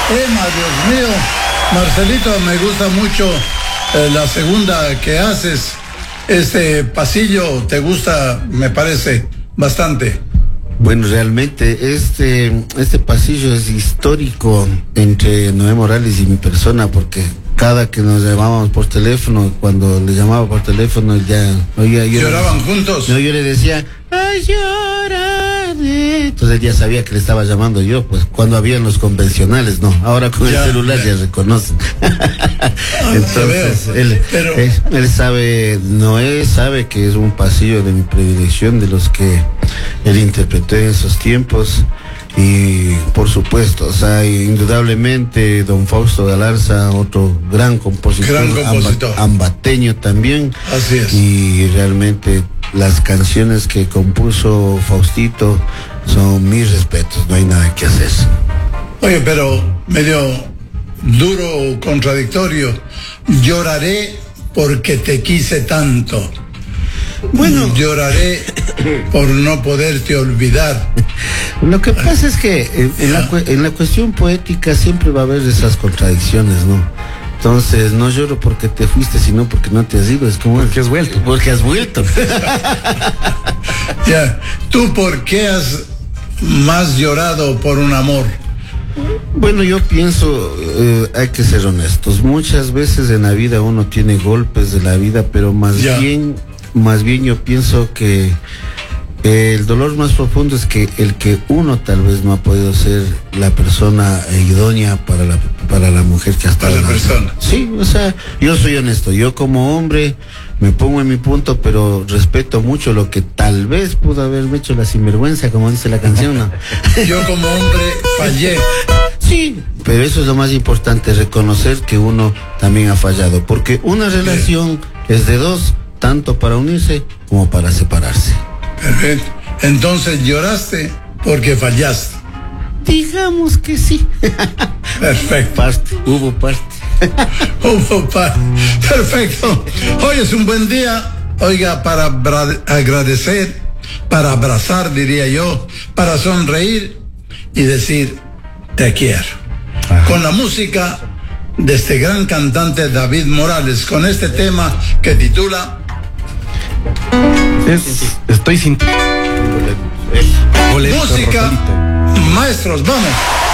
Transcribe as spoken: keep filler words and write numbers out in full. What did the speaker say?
tema, Dios mío. Marcelito, me gusta mucho eh, la segunda que haces. Este pasillo te gusta, me parece, bastante. Bueno, realmente este, este pasillo es histórico entre Noé Morales y mi persona, porque cada que nos llamábamos por teléfono, cuando le llamaba por teléfono, ya oía yo. ¿Lloraban juntos? No, yo le decía, ay, lloraré. Entonces ya sabía que le estaba llamando yo, pues cuando habían los convencionales, no. Ahora con ya, el celular ya, ya reconocen. Entonces, él, Pero... él, él sabe, Noé sabe que es un pasillo de mi predilección, de los que él interpretó en esos tiempos. Y por supuesto, o sea, indudablemente don Fausto Galarza, otro gran compositor, gran compositor. Amba, ambateño también. Así es. Y realmente las canciones que compuso Faustito son mis respetos, no hay nada que hacer. Oye, pero medio duro, contradictorio. Lloraré porque te quise tanto. Bueno, lloraré por no poderte olvidar. Lo que pasa es que en, en, la, en la cuestión poética siempre va a haber esas contradicciones, ¿no? Entonces, no lloro porque te fuiste, sino porque no te has ido. Es como... Porque has vuelto. Porque has vuelto. Ya, ¿tú por qué has más llorado por un amor? Bueno, yo pienso, eh, hay que ser honestos. Muchas veces en la vida uno tiene golpes de la vida, pero más ya. bien... Más bien yo pienso que el dolor más profundo es que el que uno tal vez no ha podido ser la persona idónea para la para la mujer que ha estado. Para la persona. Sí, o sea, yo soy honesto. Yo como hombre me pongo en mi punto, pero respeto mucho lo que tal vez pudo haberme hecho la sinvergüenza, como dice la canción, ¿no? Yo como hombre fallé. Sí, pero eso es lo más importante, reconocer que uno también ha fallado, porque una relación sí. es de dos, tanto para unirse como para separarse. Perfecto. Entonces lloraste porque fallaste. Digamos que sí. Perfecto. Parte, hubo parte. Hubo parte. Perfecto. Hoy es un buen día, oiga, para agradecer, para abrazar, diría yo, para sonreír y decir te quiero. Ajá. Con la música de este gran cantante David Morales, con este tema que titula Es, estoy sin... Boleto, música, Rosalito. Maestros, vamos.